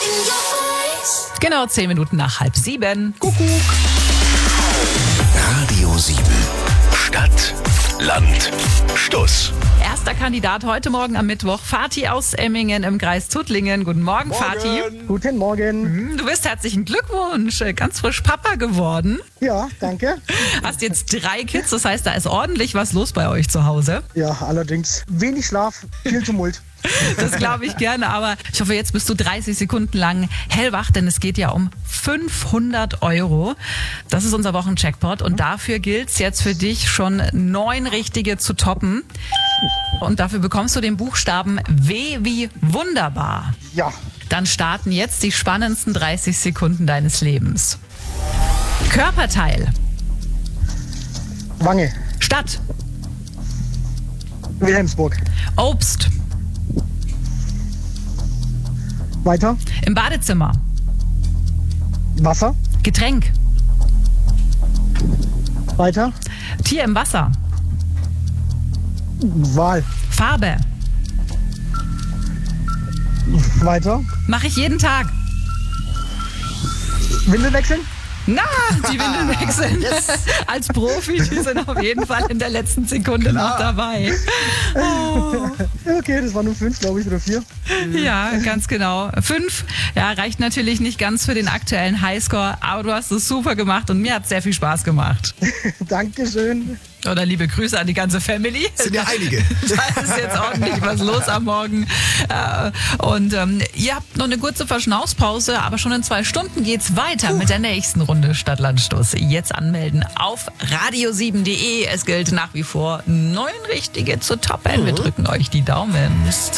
Genau 10 Minuten nach 6:30. Kuckuck. Radio 7. Stadt, Land, Stuss. Erster Kandidat heute Morgen am Mittwoch. Fatih aus Emmingen im Kreis Tuttlingen. Guten Morgen, Fatih. Guten Morgen. Du bist, herzlichen Glückwunsch. Ganz frisch Papa geworden. Ja, danke. Hast jetzt 3 Kids, das heißt, da ist ordentlich was los bei euch zu Hause. Ja, allerdings wenig Schlaf, viel Tumult. Das glaube ich gerne, aber ich hoffe, jetzt bist du 30 Sekunden lang hellwach, denn es geht ja um 500 €. Das ist unser Wochencheckpot und dafür gilt es jetzt für dich schon 9 richtige zu toppen. Und dafür bekommst du den Buchstaben W wie wunderbar. Ja, Dann starten jetzt die spannendsten 30 Sekunden deines Lebens. Körperteil, Wange, Stadt, Wilhelmsburg. Obst, Weiter, im Badezimmer, Wasser. Getränk, Weiter, Tier im Wasser, Wal. Farbe, Weiter, mache ich jeden Tag. Windel wechseln. Na, die Windeln wechseln. Als Profi, die sind auf jeden Fall in der letzten Sekunde noch dabei. Oh. Okay, das waren nur 5, glaube ich, oder 4. Ja, ganz genau. 5, ja, reicht natürlich nicht ganz für den aktuellen Highscore, aber du hast es super gemacht und mir hat es sehr viel Spaß gemacht. Dankeschön. Oder liebe Grüße an die ganze Family. Sind ja einige. Da ist jetzt ordentlich was los am Morgen. Und ihr habt noch eine kurze Verschnaufspause, aber schon in 2 Stunden geht's weiter mit der nächsten Runde Stadt-Land-Stuss. Jetzt anmelden auf radio7.de. Es gilt nach wie vor 9 richtige zu toppen. Wir drücken euch die Daumen.